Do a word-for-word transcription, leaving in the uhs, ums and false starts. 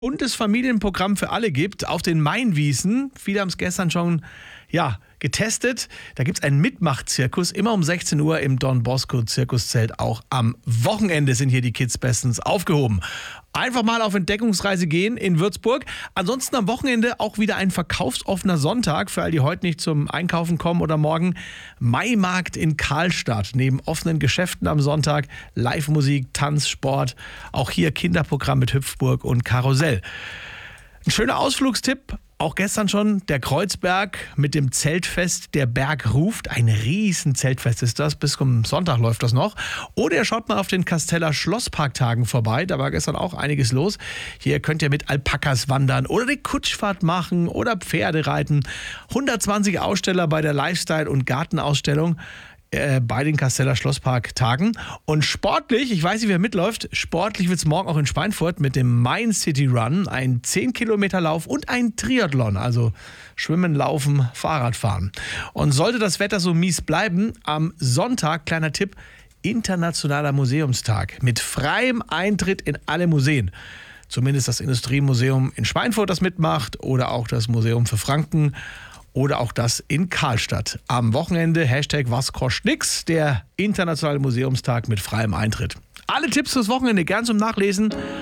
buntes Familienprogramm für alle gibt auf den Mainwiesen. Viele haben es gestern schon ja, getestet. Da gibt es einen Mitmachzirkus, immer um sechzehn Uhr im Don Bosco Zirkuszelt. Auch am Wochenende sind hier die Kids bestens aufgehoben. Einfach mal auf Entdeckungsreise gehen in Würzburg. Ansonsten am Wochenende auch wieder ein verkaufsoffener Sonntag für all die heute nicht zum Einkaufen kommen oder morgen. Maimarkt in Karlstadt. Neben offenen Geschäften am Sonntag Live-Musik, Tanz, Sport. Auch hier Kinderprogramm mit Hüpfburg und Karussell. Ein schöner Ausflugstipp. Auch gestern schon der Kreuzberg mit dem Zeltfest Der Berg ruft. Ein riesen Zeltfest ist das. Bis zum Sonntag läuft das noch. Oder ihr schaut mal auf den Kasteller Schlossparktagen vorbei. Da war gestern auch einiges los. Hier könnt ihr mit Alpakas wandern oder die Kutschfahrt machen oder Pferde reiten. hundertzwanzig Aussteller bei der Lifestyle- und Gartenausstellung bei den Kasteller Schlosspark-Tagen. Und sportlich, ich weiß nicht, wer mitläuft, sportlich wird es morgen auch in Schweinfurt mit dem Main City Run, ein zehn Kilometer Lauf und ein Triathlon, also Schwimmen, Laufen, Fahrradfahren. Und sollte das Wetter so mies bleiben, am Sonntag, kleiner Tipp, Internationaler Museumstag mit freiem Eintritt in alle Museen. Zumindest das Industriemuseum in Schweinfurt, das mitmacht, oder auch das Museum für Franken. Oder auch das in Karlstadt. Am Wochenende Hashtag Was kostet nix, der Internationale Museumstag mit freiem Eintritt. Alle Tipps fürs Wochenende gern zum Nachlesen